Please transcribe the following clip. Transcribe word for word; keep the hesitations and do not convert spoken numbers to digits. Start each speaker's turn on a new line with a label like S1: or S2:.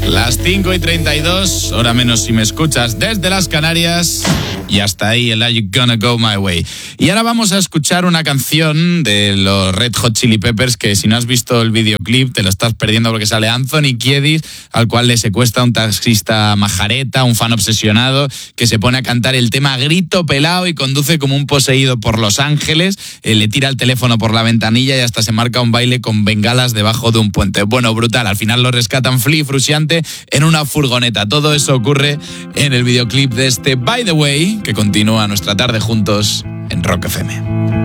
S1: Las cinco y treinta y dos, hora menos si me escuchas desde las Canarias. Y hasta ahí el Are You Gonna Go My Way. Y ahora vamos a escuchar una canción de los Red Hot Chili Peppers que si no has visto el videoclip te lo estás perdiendo porque sale Anthony Kiedis, al cual le secuestra un taxista majareta, un fan obsesionado, que se pone a cantar el tema a grito pelado y conduce como un poseído por Los Ángeles, eh, le tira el teléfono por la ventanilla y hasta se marca un baile con bengalas debajo de un puente. Bueno, brutal. Al final lo rescatan Flea y Frusciante en una furgoneta. Todo eso ocurre en el videoclip de este By the Way, que continúa nuestra tarde juntos en Rock F M.